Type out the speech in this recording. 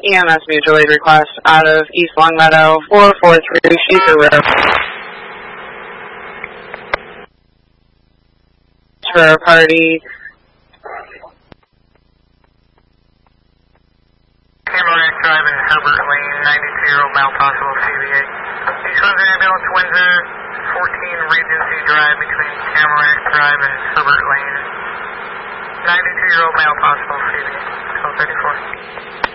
EMS mutual aid request out of East Longmeadow, 443 Sheether Road. For a party. Tamarack Drive and Herbert Lane, 92-year-old male possible CVA. East Windsor Ambulance, Windsor, 14 Regency Drive between Tamarack Drive and Herbert Lane. 92-year-old male possible.